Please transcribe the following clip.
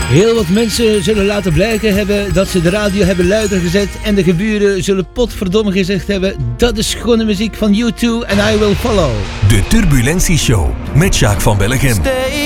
Heel wat mensen zullen laten blijken hebben dat ze de radio hebben luider gezet en de geburen zullen potverdomme gezegd hebben, dat is schone muziek van U2 en I Will Follow. De Turbulentie Show met Jacques van Bellegem.